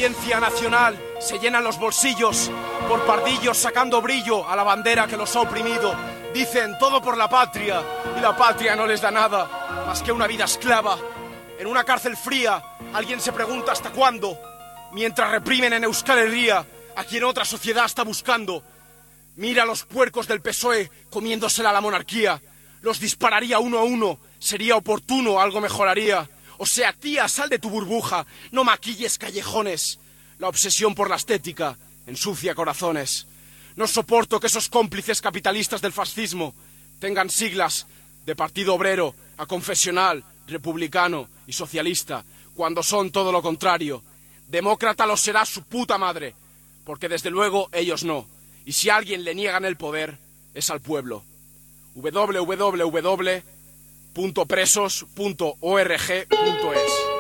Audiencia Nacional se llenan los bolsillos por pardillos sacando brillo a la bandera que los ha oprimido. Dicen todo por la patria y la patria no les da nada más que una vida esclava. En una cárcel fría alguien se pregunta hasta cuándo, mientras reprimen en Euskal Herria a quien otra sociedad está buscando. Mira a los puercos del PSOE comiéndosela a la monarquía. Los dispararía uno a uno, sería oportuno, algo mejoraría. O sea, tía, sal de tu burbuja, no maquilles callejones. La obsesión por la estética ensucia corazones. No soporto que esos cómplices capitalistas del fascismo tengan siglas de Partido Obrero a Confesional, Republicano y Socialista, cuando son todo lo contrario. Demócrata lo será su puta madre, porque desde luego ellos no. Y si a alguien le niegan el poder, es al pueblo. www.presos.org.es